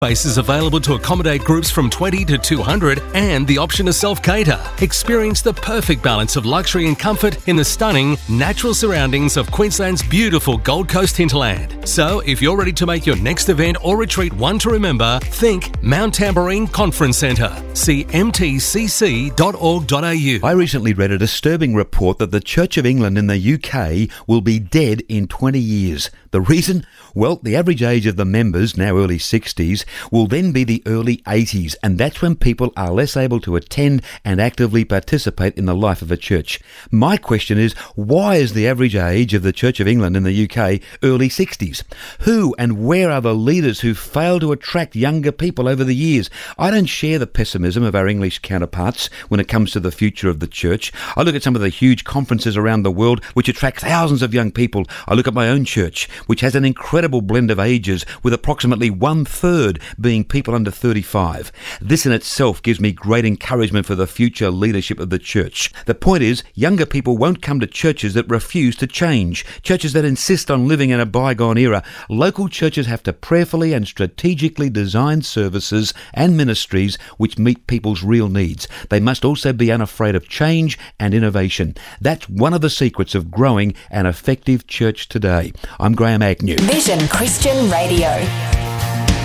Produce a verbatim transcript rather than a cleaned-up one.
Space is available to accommodate groups from twenty to two hundred and the option to self-cater. Experience the perfect balance of luxury and comfort in the stunning, natural surroundings of Queensland's beautiful Gold Coast hinterland. So, if you're ready to make your next event or retreat one to remember, think Mount Tamborine Conference Centre. See m t c c dot org dot a u. I recently read a disturbing report that the Church of England in the U K will be dead in twenty years. The reason? Well, the average age of the members, now early sixties, will then be the early eighties, and that's when people are less able to attend and actively participate in the life of a church. My question is, why is the average age of the Church of England in the U K early sixties? Who and where are the leaders who fail to attract younger people over the years? I don't share the pessimism of our English counterparts when it comes to the future of the church. I look at some of the huge conferences around the world which attract thousands of young people. I look at my own church, which has an incredible blend of ages, with approximately one-third being people under thirty-five. This in itself gives me great encouragement for the future leadership of the church. The point is, younger people won't come to churches that refuse to change, churches that insist on living in a bygone era. Local churches have to prayerfully and strategically design services and ministries which meet people's real needs. They must also be unafraid of change and innovation. That's one of the secrets of growing an effective church today. I'm Graham Agnew. Vision Christian Radio.